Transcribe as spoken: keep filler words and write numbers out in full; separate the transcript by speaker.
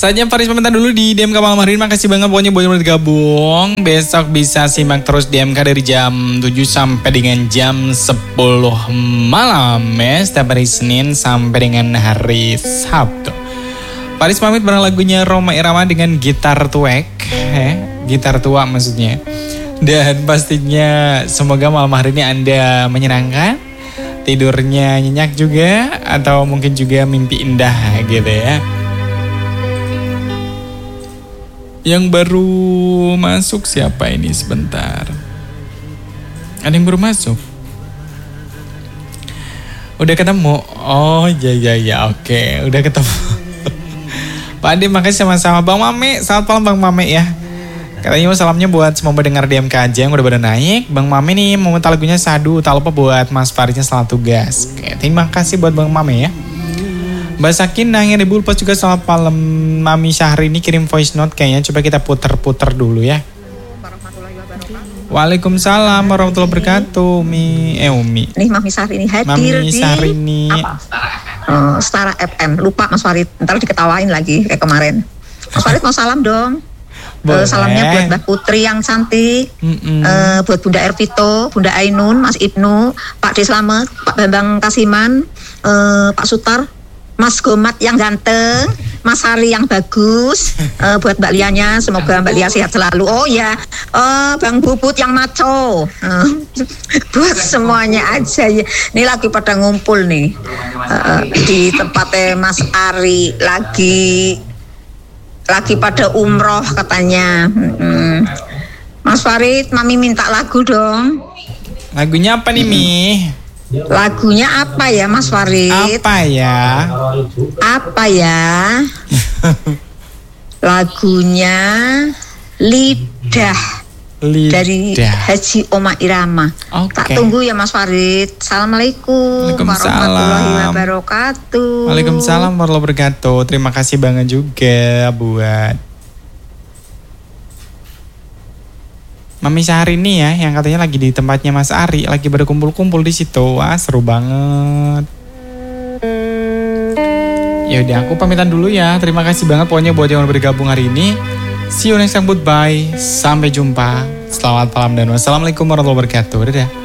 Speaker 1: Saatnya Faris pamitan dulu di D M K malam hari ini. Makasih banget pokoknya buat yang udah gabung. Besok bisa simak terus D M K dari jam tujuh sampai dengan jam sepuluh malam ya. Setiap hari Senin sampai dengan hari Sabtu. Faris pamit bareng lagunya Rhoma Irama dengan gitar tuek. Eh, gitar tua maksudnya. Dan pastinya semoga malam hari ini Anda menyenangkan. Tidurnya nyenyak juga. Atau mungkin juga mimpi indah gitu ya. Yang baru masuk siapa ini sebentar? Ada yang baru masuk? Udah ketemu? Oh iya iya iya oke udah ketemu. Pak Ade makasih sama-sama. Bang Mame, selamat malam Bang Mame ya. Katanya mau salamnya buat semua pendengar D M K aja yang udah pada naik. Bang Mame nih mau minta lagunya Sadu. Tak lupa buat Mas Farisnya selamat tugas. Oke, terima kasih buat Bang Mame ya. Mbak Sakin nanya di Bulpos juga selamat malam. Mami Syahrini kirim voice note kayaknya. Coba kita puter-puter dulu ya. Waalaikumsalam warahmatullahi wabarakatuh. Umi, eh Umi.
Speaker 2: Nih Mami Syahrini hadir
Speaker 1: Mami
Speaker 2: di
Speaker 1: Syahrini.
Speaker 2: apa? Uh, Setara F M. Lupa Mas Farid. Ntar diketawain lagi kayak kemarin. Mas Farid mau salam dong. Uh, salamnya buat Mbak Putri yang cantik. Uh, buat Bunda Ervito, Bunda Ainun, Mas Ibnu, Pak D Slamet, Pak Bambang Kasiman, uh, Pak Sutar, Mas Gomat yang ganteng, Mas Hari yang bagus, uh, buat Mbak Lianya, semoga Mbak Lia sehat selalu. Oh ya, uh, Bang Bubut yang maco, uh, buat semuanya aja ya. Ini lagi pada ngumpul nih uh, di tempatnya Mas Ari, lagi lagi pada umroh katanya. Hmm. Mas Farid, Mami minta lagu dong.
Speaker 1: Lagunya apa nih Mi?
Speaker 2: Lagunya apa ya Mas Farid?
Speaker 1: Apa ya?
Speaker 2: Apa ya? Lagunya Lidah,
Speaker 1: Lidah
Speaker 2: dari Haji Oma Irama.
Speaker 1: Okay.
Speaker 2: Tak tunggu ya Mas Farid. Assalamualaikum warahmatullahi wabarakatuh.
Speaker 1: Waalaikumsalam warahmatullahi wabarakatuh. Terima kasih banget juga buat Mami Syahrini ya, yang katanya lagi di tempatnya Mas Ari, lagi berkumpul-kumpul di situ. Wah, seru banget. Ya udah, aku pamitan dulu ya. Terima kasih banget pokoknya buat yang udah bergabung hari ini. See you next time, goodbye. Sampai jumpa. Selamat malam dan wassalamualaikum warahmatullahi wabarakatuh. Dadah.